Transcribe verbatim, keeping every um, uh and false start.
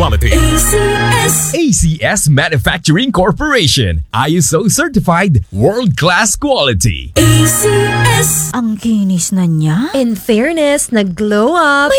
Quality. A C S. A C S Manufacturing Corporation. I S O certified world-class quality. A C S. Ang kinis na niya. In fairness, nag-glow up.